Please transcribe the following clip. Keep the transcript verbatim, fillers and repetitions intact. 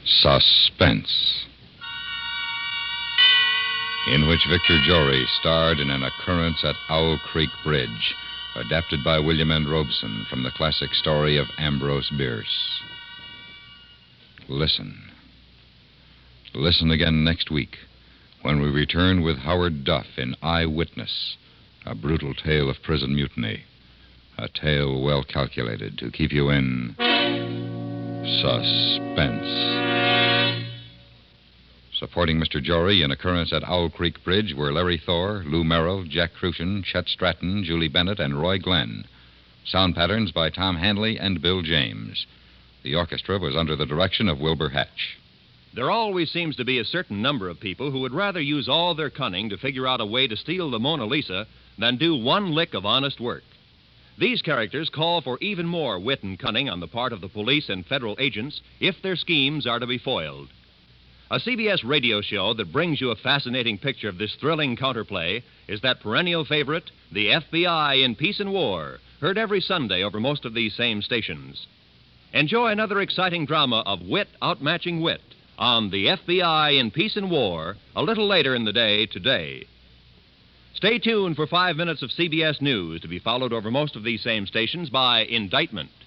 Suspense, in which Victor Jory starred in An Occurrence at Owl Creek Bridge, adapted by William N. Robeson from the classic story of Ambrose Bierce. Listen. Listen again next week when we return with Howard Duff in Eyewitness, a brutal tale of prison mutiny, a tale well calculated to keep you in suspense. Supporting Mister Jory in Occurrence at Owl Creek Bridge were Larry Thor, Lou Merrill, Jack Crucian, Chet Stratton, Julie Bennett, and Roy Glenn. Sound patterns by Tom Hanley and Bill James. The orchestra was under the direction of Wilbur Hatch. There always seems to be a certain number of people who would rather use all their cunning to figure out a way to steal the Mona Lisa than do one lick of honest work. These characters call for even more wit and cunning on the part of the police and federal agents if their schemes are to be foiled. A C B S radio show that brings you a fascinating picture of this thrilling counterplay is that perennial favorite, The F B I in Peace and War, heard every Sunday over most of these same stations. Enjoy another exciting drama of wit outmatching wit on The F B I in Peace and War a little later in the day today. Stay tuned for five minutes of C B S News to be followed over most of these same stations by Indictment.